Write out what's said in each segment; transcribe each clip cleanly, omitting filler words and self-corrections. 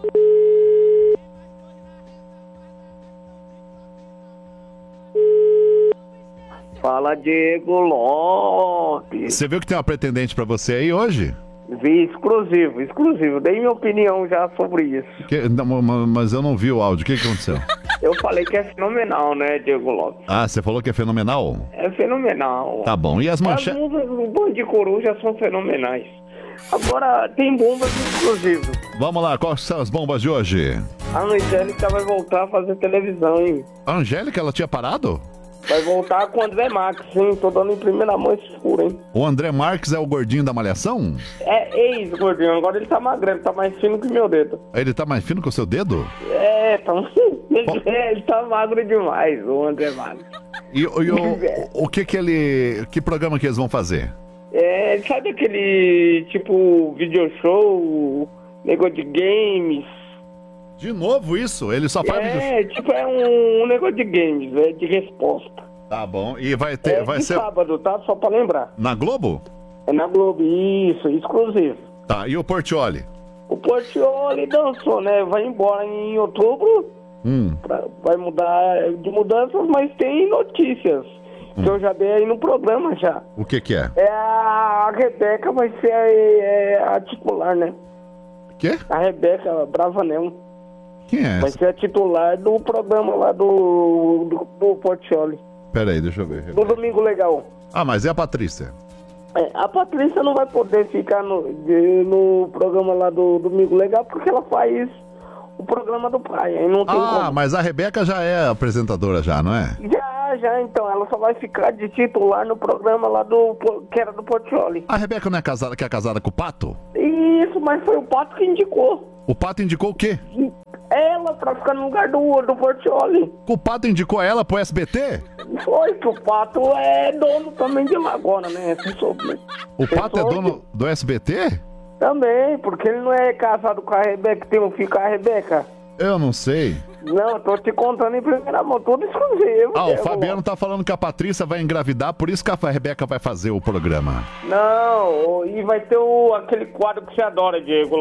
Fala, Diego Lopes. Você viu que tem uma pretendente pra você aí hoje? Vi, exclusivo. Dei minha opinião já sobre isso. Mas eu não vi o áudio. O que aconteceu? Eu falei que é fenomenal, né, Diego Lopes? Ah, você falou que é fenomenal? É fenomenal. Tá bom. E as manchetes? As músicas do Bando de Coruja são fenomenais. Agora, tem bombas exclusivas. Vamos lá, quais são as bombas de hoje? A Angélica vai voltar a fazer televisão, hein? A Angélica, ela tinha parado? Vai voltar com o André Marques, hein? Tô dando em primeira mão esse furo, hein? O André Marques é o gordinho da Malhação? É ex-gordinho, agora ele tá magrelo, tá mais fino que meu dedo. Ele tá mais fino que o seu dedo? Ele tá magro demais, o André Marques. E o que ele... Que programa que eles vão fazer? Sabe aquele, tipo, video show, negócio de games? De novo isso? Ele só faz tipo, é um negócio de games, de resposta. Tá bom. E vai ter... vai ser sábado, tá? Só pra lembrar. Na Globo? É na Globo, isso, exclusivo. Tá, e o Portiolli? O Portiolli dançou, né? Vai embora em outubro. Vai mudar de mudanças, mas tem notícias. Que eu já dei aí no programa já. O que é? A Rebeca vai ser a titular, né? Quê? A Rebeca Bravanel. Quem é essa? Vai ser a titular do programa lá do Portiolli. Peraí, deixa eu ver. Do Domingo Legal. Ah, mas é a Patrícia? A Patrícia não vai poder ficar no programa lá do Domingo Legal porque ela faz o programa do pai. Aí não tem como. Mas a Rebeca já é apresentadora já, não é? Já, então. Ela só vai ficar de titular no programa lá que era do Portiolli. A Rebeca não é casada, que é casada com o Pato? Isso, mas foi o Pato que indicou. O Pato indicou o quê? Ela, pra ficar no lugar do Portiolli. O Pato indicou ela pro SBT? Foi, que o Pato é dono também de lá agora, né? Você soube, né? O Pato é dono do SBT? Também, porque ele não é casado com a Rebeca, tem um filho com a Rebeca. Eu não sei. Não, eu tô te contando em primeira mão, tudo exclusivo. O Fabiano tá falando que a Patrícia vai engravidar, por isso que a Rebeca vai fazer o programa. Não, e vai ter aquele quadro que você adora, Diego.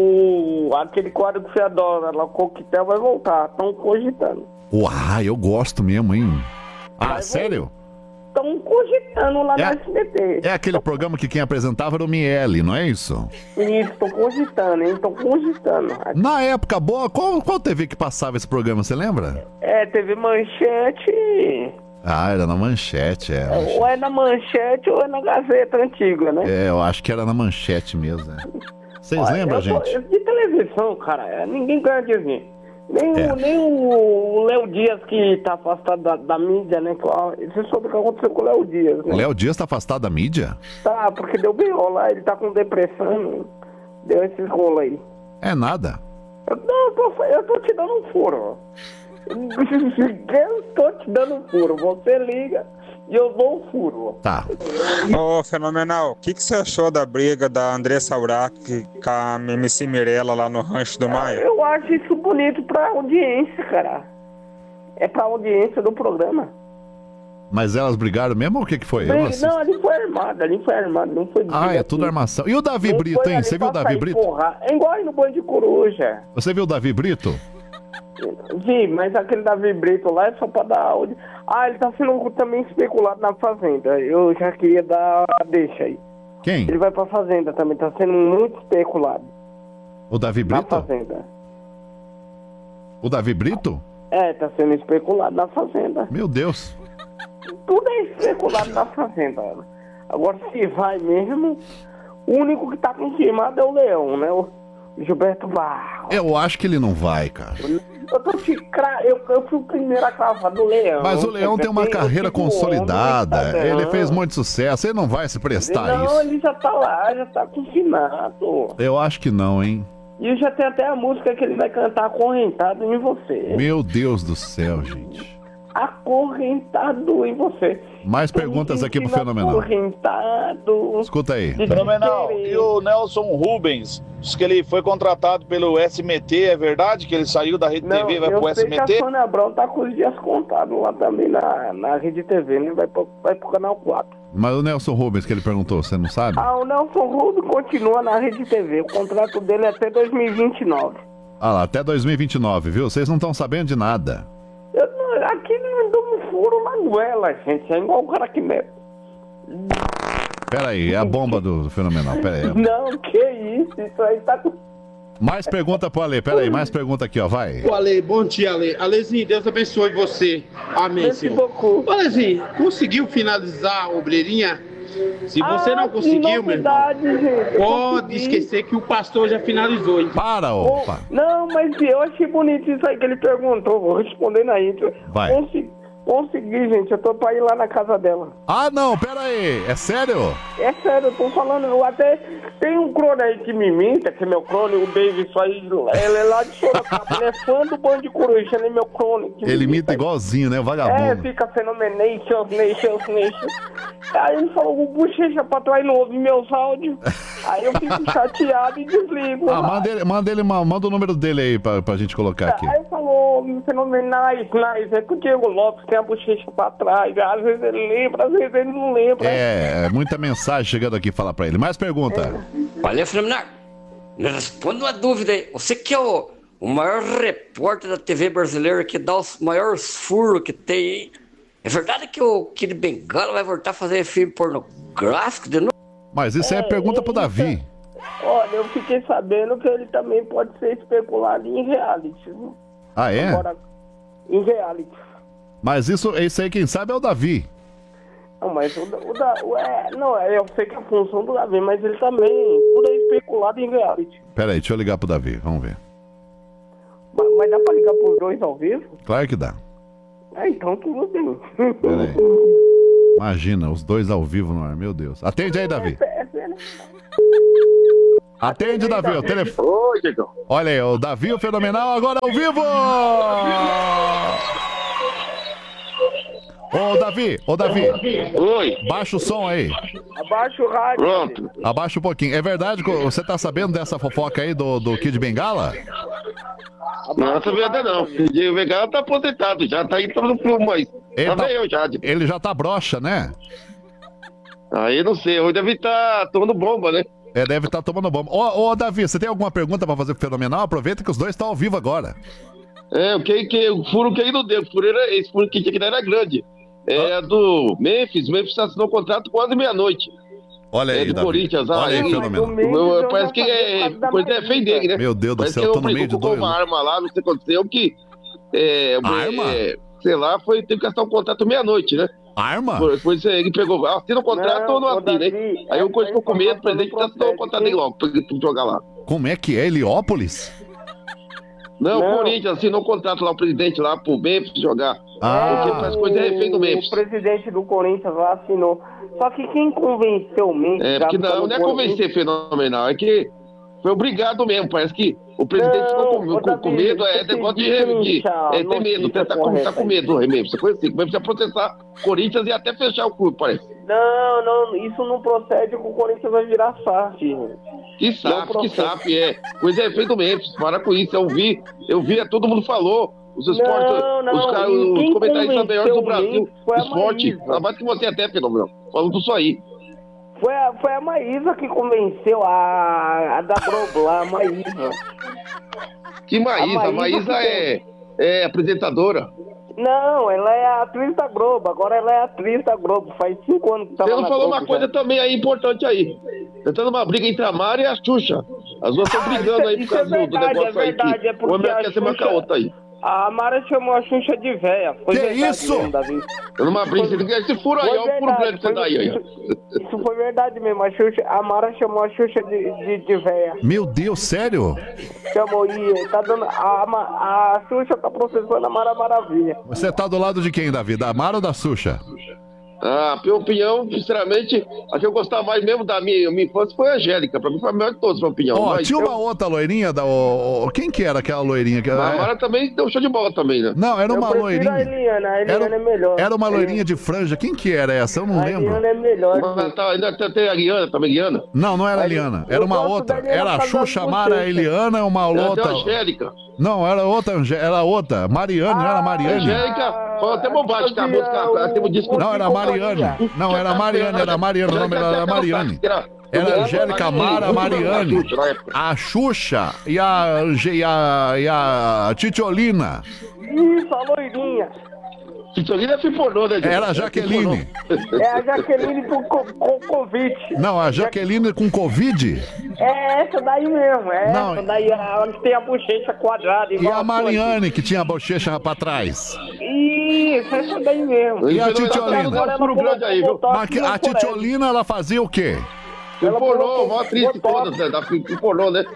Aquele quadro que você adora, lá o Coquetel vai voltar, estão cogitando. Uai, eu gosto mesmo, hein? Sério? Estão cogitando lá no SBT. É aquele programa que quem apresentava era o Miele, não é isso? Isso, tô cogitando, hein? Tô cogitando. Na época boa, qual TV que passava esse programa, você lembra? TV Manchete. Era na Manchete, Ou é na Manchete ou é na Gazeta Antiga, né? Eu acho que era na Manchete mesmo, Vocês lembram, gente? De televisão, cara, ninguém ganha dinheiro. Nem o Léo Dias, que tá afastado da mídia, né? Você soube o que aconteceu com o Léo Dias, né? O Léo Dias tá afastado da mídia? Tá, porque deu B.O. lá, ele tá com depressão, deu esses rolos aí. É nada. Eu tô te dando um furo. Eu tô te dando um furo. Você liga e eu dou um furo. Tá. Fenomenal. O que você achou da briga da Andressa Urach com a MC Mirella lá no Rancho do Maia? Eu acho isso bonito pra audiência, cara. É pra audiência do programa. Mas elas brigaram mesmo ou o que foi? Não, ali foi armado, não foi briga. É tudo armação. E o Davi Brito, hein? Você viu o Davi Brito? É igual aí no Boi de Coruja. Você viu o Davi Brito? Vi, mas aquele Davi Brito lá é só pra dar áudio. Ele tá sendo também especulado na Fazenda. Eu já queria dar a deixa aí. Quem? Ele vai pra Fazenda também, tá sendo muito especulado. O Davi Brito? Na Fazenda. O Davi Brito? Tá sendo especulado na Fazenda. Meu Deus. Tudo é especulado na Fazenda. Agora, se vai mesmo, o único que tá confirmado é o Leão, né? O Gilberto Barros. Eu acho que ele não vai, cara. Eu fui o primeiro a cravar do Leão. Mas o Leão tem uma carreira consolidada. Ele fez muito sucesso. Ele não vai se prestar a isso. Não, ele já tá lá, já tá confinado. Eu acho que não, hein? E já tem até a música que ele vai cantar Acorrentado em Você. Meu Deus do céu, gente. Acorrentado em Você. Mais perguntas aqui pro Fenomenal. Acorrentado. Escuta aí. Fenomenal. E o Nelson Rubens, diz que ele foi contratado pelo SMT, é verdade? Que ele saiu da Rede TV e vai pro SMT? Eu sei que a Sônia Abrão tá com os dias contados lá também na Rede TV, né? Vai pro Canal 4. Mas o Nelson Rubens que ele perguntou, você não sabe? O Nelson Rubens continua na Rede TV. O contrato dele é até 2029. Ah lá, até 2029, viu? Vocês não estão sabendo de nada. Aqui não deu um furo na goela, gente. É igual o cara que mete. Pera aí, é a bomba do Fenomenal, pera aí. Não, que isso aí tá com... Mais pergunta pro Ale, pera aí, mais pergunta aqui, ó, vai. Ô, Ale, bom dia, Ale. Alezinho, Deus abençoe você. Amém, Senhor. Ô, Alezinho, conseguiu finalizar a obreirinha? Se você não conseguiu, meu irmão, pode esquecer que o pastor já finalizou, hein? Para, opa. Não, mas eu achei bonito isso aí que ele perguntou. Vou responder na intro. Vai. Consegui, gente. Eu tô pra ir lá na casa dela. Ah, não, pera aí. É sério? É sério, eu tô falando. Eu até tem um crono aí que me imita, que é meu crono, o Davis aí. Ele é lá de Sorocaba. Ele é fã do Bando de Coruja, ele é meu crono. Ele imita igualzinho, né? O vagabundo. Fica Phenomenation. Aí ele falou, o bochecha pra trás não ouve meus áudios. Aí eu fico chateado e desligo. Ah, manda o número dele aí pra gente colocar aqui. Aí falou, Fenomenais, é que o Diego Lopes tem a bochecha pra trás. Às vezes ele lembra, às vezes ele não lembra. É muita mensagem chegando aqui falar pra ele. Mais pergunta. Valeu, Fenomenal. Me responda uma dúvida aí. Você que é o maior repórter da TV brasileira que dá os maiores furos que tem, hein? É verdade que o Kid Bengala vai voltar a fazer filme pornográfico de novo? Mas isso é pergunta pro Davi. Olha, eu fiquei sabendo que ele também pode ser especulado em reality. Viu? Ah, é? Agora, em reality. Mas isso aí quem sabe é o Davi. Não, mas eu sei que é a função do Davi, mas ele também tudo é especulado em reality. Pera aí, deixa eu ligar pro Davi, vamos ver. Mas dá pra ligar pros dois ao vivo? Claro que dá. Então tudo bem. Pera aí. Imagina, os dois ao vivo no ar, meu Deus. Atende aí, Davi. Atende, Davi, o telefone. Oi, Diego. Olha aí, o Davi, o Fenomenal, agora ao vivo! Ô, Davi. Oi. Baixa o som aí. Abaixa o rádio. Pronto. Abaixa um pouquinho. É verdade que você tá sabendo dessa fofoca aí do Kid Bengala? Não, tá vendo não. O Bengala tá aposentado, já tá indo no plumo aí. Ele já tá broxa, né? Aí não sei, hoje deve estar tomando bomba, né? Deve estar tomando bomba. Ô, Davi, você tem alguma pergunta pra fazer pro Fenomenal? Aproveita que os dois estão ao vivo agora. O furo que aí não deu. Esse furo que tinha que dar era grande. É do Memphis. Memphis assinou o contrato quase meia-noite. Olha aí, do Davi. Corinthians. Olha aí, Fenomenal. Parece que Corinthians é refém dele, né? Meu Deus do céu, eu tô no meio de dois. Uma arma lá, não sei o que aconteceu, que... Arma? Sei lá, teve que assinar um contrato meia-noite, né? Arma? Depois ele pegou, assina o contrato ou não assina, hein? Aí o Corinthians ficou com medo, o presidente assinou o contrato dele logo, pra jogar lá. Como é que é? Heliópolis? Não, o Corinthians assinou o contrato lá, o presidente lá, pro Memphis jogar. Porque as coisas é refém do Memphis. O presidente do Corinthians lá assinou. Só que quem convenceu o Memphis... Porque não é convencer Fenomenal, é que foi obrigado mesmo, parece que o presidente ficou com medo, negócio de ter medo, tá com medo, Memphis, coisa assim, vai precisar processar o Corinthians e até fechar o clube, parece. Não, isso não procede, que o Corinthians vai virar SAF. Que SAF, coisa é feita do Memphis, para com isso, eu vi, todo mundo falou, os esportes, os comentaristas melhores do Brasil, esporte, mais que você até, Fenomenal, falando disso aí. Foi a Maísa que convenceu a da Globo lá, a Maísa. Que Maísa? A Maísa é apresentadora. Não, ela é atriz da Globo, agora ela é atriz da Globo, faz 5 anos que tá lá. Você não falou uma coisa também aí importante aí. Tá tendo uma briga entre a Mara e a Xuxa. As duas estão brigando aí por causa do negócio aí. O homem quer ser marcar outra aí. A Mara chamou a Xuxa de véia. Que isso? Mesmo, numa briga, esse furo aí, é o furo grande que você dá aí. Isso foi verdade mesmo. A Mara chamou a Xuxa de véia. Meu Deus, sério? Chamou e tá dando. A Xuxa tá processando a Mara Maravilha. Você tá do lado de quem, Davi? Da Mara ou da Xuxa? Minha opinião, sinceramente, a que eu gostava mais mesmo da minha infância foi a Angélica. Pra mim foi a melhor de todas, minha opinião. Tinha uma outra loirinha, quem que era aquela loirinha? A Mara também deu show de bola também, né? Não, era uma loirinha. A Eliana é melhor. Era uma loirinha de franja. Quem que era essa? Eu não lembro. A Eliana é melhor. Ainda tem a Eliana, também Eliana? Não era a Eliana. Era uma outra. Era a Xuxa, Mara, a Eliana, uma outra. Era a Angélica. Não, era outra. Mariane, não era Mariane? Angélica, foi até bobagem que a música. Não, era Mariane. Não, era Mariane, o nome dela era Mariane. Era a Angélica, a Mara, a Mariane, a Xuxa e a Titiolina. Isso, a loirinha. Titiolina se pornou, né, gente? Era a Jaqueline. É a Jaqueline com Covid. Não, a Jaqueline com Covid? É essa daí mesmo, Não. Essa daí, onde tem a bochecha quadrada. E a Mariane, que tinha a bochecha pra trás? Isso, essa daí mesmo. E a Titiolina? Mas a Titiolina, ela fazia o quê? Se pornou, mó triste toda, se pornou, né?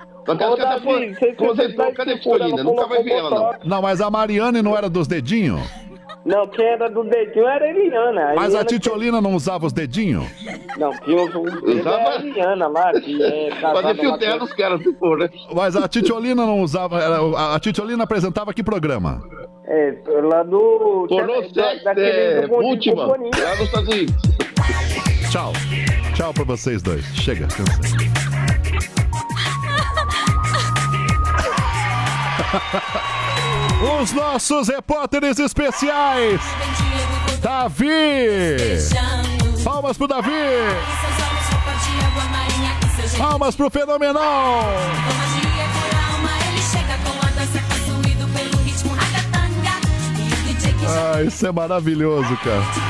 Cadê Titiolina? Nunca vai ver ela, não. Não, mas a Mariane não era dos dedinhos? Não, quem era do dedinho era a Eliana. Mas a Titiolina não usava os dedinhos? Não, tinha os dedinhos da Eliana lá, que é casada. Fazer fio terra dos caras, se for, né? Mas a Titiolina não usava... A Titiolina apresentava que programa? Lá do... Pornô última, lá nos Estados Unidos. Tchau. Tchau pra vocês dois. Chega, cansa. Os nossos repórteres especiais. Davi. Palmas pro Davi. Palmas pro Fenomenal. Ah, isso é maravilhoso, cara.